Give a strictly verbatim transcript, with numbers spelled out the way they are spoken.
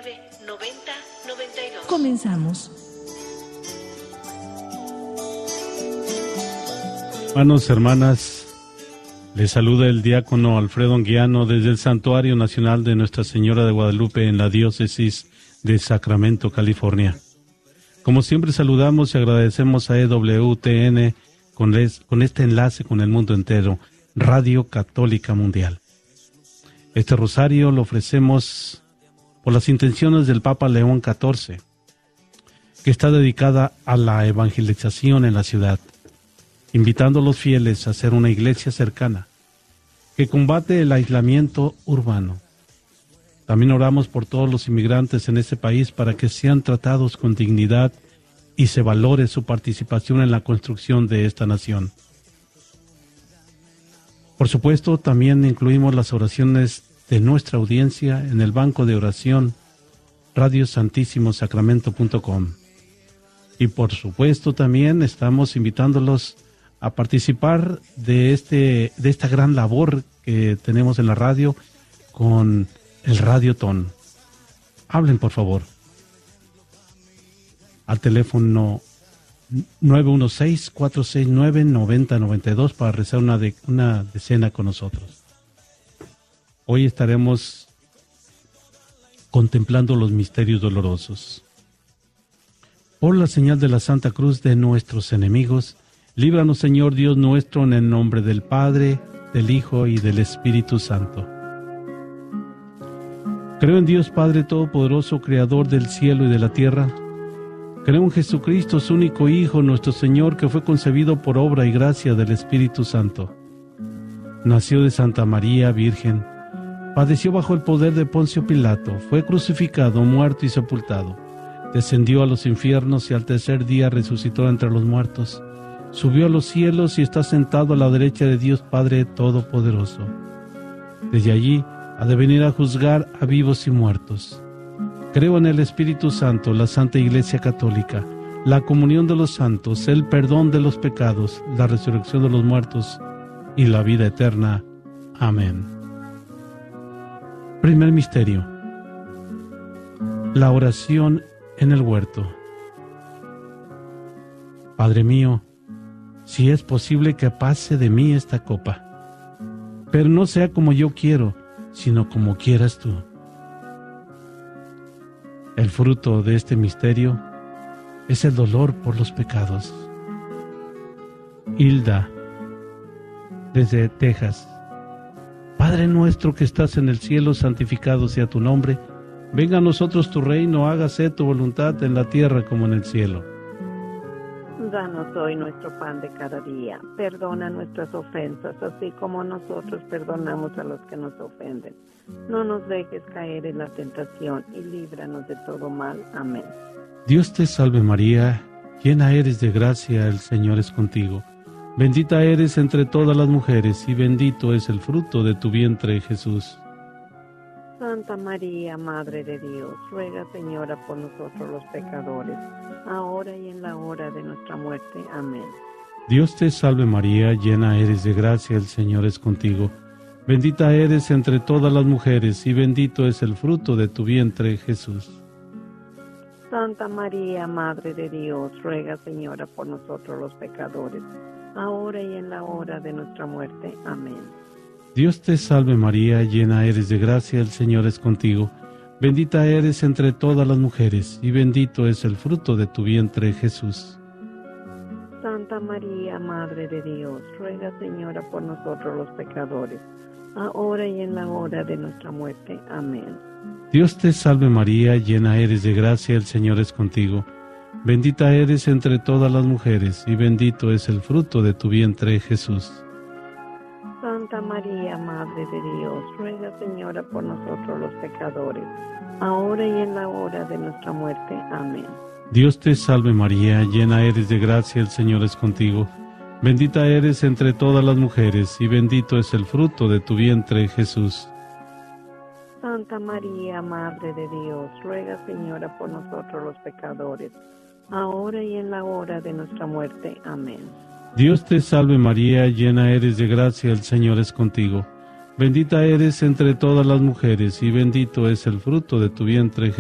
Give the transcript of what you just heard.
nueve, noventa, noventa y dos. Comenzamos. Hermanos, hermanas, les saluda el diácono Alfredo Anguiano desde el Santuario Nacional de Nuestra Señora de Guadalupe en la diócesis de Sacramento, California. Como siempre saludamos y agradecemos a E W T N con, les, con este enlace con el mundo entero, Radio Católica Mundial. Este rosario lo ofrecemos por las intenciones del Papa León catorce, que está dedicada a la evangelización en la ciudad, invitando a los fieles a ser una iglesia cercana, que combate el aislamiento urbano. También oramos por todos los inmigrantes en este país para que sean tratados con dignidad y se valore su participación en la construcción de esta nación. Por supuesto, también incluimos las oraciones de nuestra audiencia en el banco de oración radio santísimo sacramento punto com. Y por supuesto también estamos invitándolos a participar de, este, de esta gran labor que tenemos en la radio con el Radiotón. Hablen, por favor, al teléfono nueve uno seis, cuatro seis nueve, nueve cero nueve dos para rezar una, de, una decena con nosotros. Hoy estaremos contemplando los misterios dolorosos. Por la señal de la Santa Cruz de nuestros enemigos, líbranos, Señor Dios nuestro, en el nombre del Padre, del Hijo y del Espíritu Santo. Creo en Dios Padre Todopoderoso, Creador del cielo y de la tierra. Creo en Jesucristo, su único Hijo, nuestro Señor, que fue concebido por obra y gracia del Espíritu Santo. Nació de Santa María, Virgen. Padeció bajo el poder de Poncio Pilato. Fue crucificado, muerto y sepultado. Descendió a los infiernos y al tercer día resucitó entre los muertos. Subió a los cielos y está sentado a la derecha de Dios Padre Todopoderoso. Desde allí ha de venir a juzgar a vivos y muertos. Creo en el Espíritu Santo, la Santa Iglesia Católica, la comunión de los santos, el perdón de los pecados, la resurrección de los muertos y la vida eterna. Amén. Primer misterio: la oración en el huerto. Padre mío, si es posible que pase de mí esta copa, pero no sea como yo quiero, sino como quieras tú. El fruto de este misterio es el dolor por los pecados. Hilda, desde Texas. Padre nuestro que estás en el cielo, santificado sea tu nombre. Venga a nosotros tu reino, hágase tu voluntad en la tierra como en el cielo. Danos hoy nuestro pan de cada día. Perdona nuestras ofensas, así como nosotros perdonamos a los que nos ofenden. No nos dejes caer en la tentación y líbranos de todo mal. Amén. Dios te salve María, llena eres de gracia, el Señor es contigo. Bendita eres entre todas las mujeres y bendito es el fruto de tu vientre, Jesús. Santa María, Madre de Dios, ruega, Señora, por nosotros los pecadores, ahora y en la hora de nuestra muerte. Amén. Dios te salve María, llena eres de gracia, el Señor es contigo. Bendita eres entre todas las mujeres y bendito es el fruto de tu vientre, Jesús. Santa María, Madre de Dios, ruega, Señora, por nosotros los pecadores, ahora y en la hora de nuestra muerte. Amén. Dios te salve María, llena eres de gracia, el Señor es contigo. Bendita eres entre todas las mujeres, y bendito es el fruto de tu vientre, Jesús. Santa María, Madre de Dios, ruega, Señora, por nosotros los pecadores, ahora y en la hora de nuestra muerte. Amén. Dios te salve María, llena eres de gracia, el Señor es contigo. Bendita eres entre todas las mujeres, y bendito es el fruto de tu vientre, Jesús. Santa María, Madre de Dios, ruega, Señora, por nosotros los pecadores, ahora y en la hora de nuestra muerte. Amén. Dios te salve María, llena eres de gracia, el Señor es contigo. Bendita eres entre todas las mujeres, y bendito es el fruto de tu vientre, Jesús. Santa María, Madre de Dios, ruega, Señora, por nosotros los pecadores, ahora y en la hora de nuestra muerte. Amén. Dios te salve María, llena eres de gracia, el Señor es contigo. Bendita eres entre todas las mujeres, y bendito es el fruto de tu vientre, Jesús.